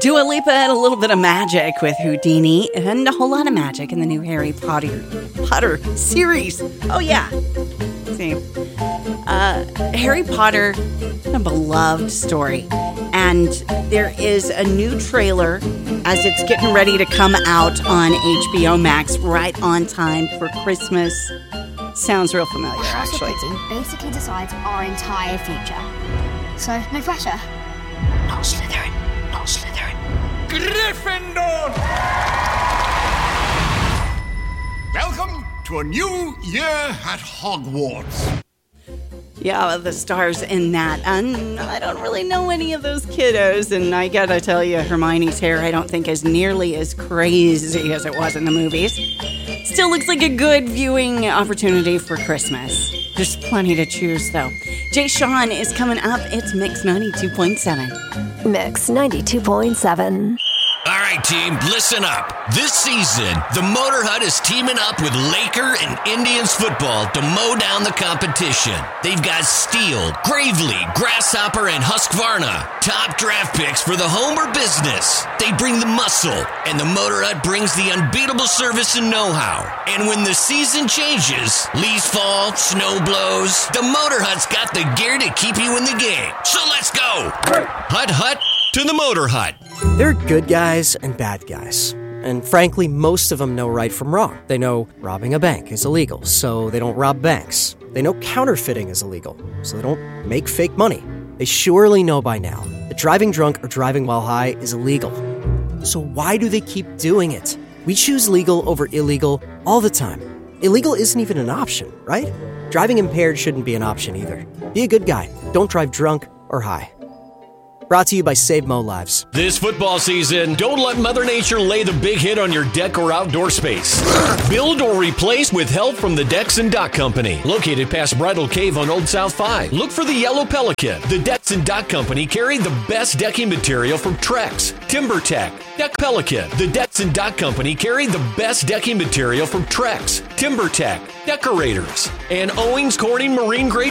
Dua Lipa had a little bit of magic with Houdini and a whole lot of magic in the new Harry Potter series. Oh, yeah. See, Harry Potter, a beloved story. And there is a new trailer as it's getting ready to come out on HBO Max right on time for Christmas. Sounds real familiar, actually. House of Pity basically decides our entire future. So, no pressure. Not Slytherin. Not Slytherin. Gryffindor! Welcome to a new year at Hogwarts. Yeah, the stars in that. And I don't really know any of those kiddos. And I gotta tell you, Hermione's hair I don't think is nearly as crazy as it was in the movies. Still looks like a good viewing opportunity for Christmas. There's plenty to choose, though. Jay Sean is coming up. It's Mix 92.7. Mix 92.7. All right, team, listen up. This season, the Motor Hut is teaming up with Laker and Indians football to mow down the competition. They've got Steele, Gravely, Grasshopper, and Husqvarna. Top draft picks for the home or business. They bring the muscle, and the Motor Hut brings the unbeatable service and know-how. And when the season changes, leaves fall, snow blows, the Motor Hut's got the gear to keep you in the game. So let's go. Hut to the Motor Hut. There are good guys and bad guys. And frankly, most of them know right from wrong. They know robbing a bank is illegal, so they don't rob banks. They know counterfeiting is illegal, so they don't make fake money. They surely know by now that driving drunk or driving while high is illegal. So why do they keep doing it? We choose legal over illegal all the time. Illegal isn't even an option, right? Driving impaired shouldn't be an option either. Be a good guy. Don't drive drunk or high. Brought to you by Save Mo Lives. This football season, don't let Mother Nature lay the big hit on your deck or outdoor space. Build or replace with help from the Decks and Dock Company, located past Bridal Cave on Old South 5. Look for the Yellow Pelican. The Decks and Dock Company carry the best decking material from Trex, TimberTech, Deck Pelican. The Decks and Dock Company carry the best decking material from Trex, TimberTech, Decorators, and Owings Corning Marine Grade